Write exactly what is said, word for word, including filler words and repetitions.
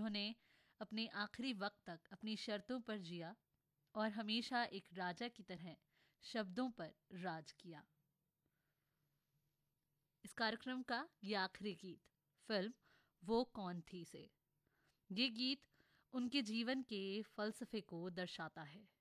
उन्होंने अपने आखिरी वक्त तक अपनी शर्तों पर जिया और हमेशा एक राजा की तरह शब्दों पर राज किया। इस कार्यक्रम का ये आखिरी गीत फिल्म वो कौन थी से, ये गीत उनके जीवन के फलसफे को दर्शाता है।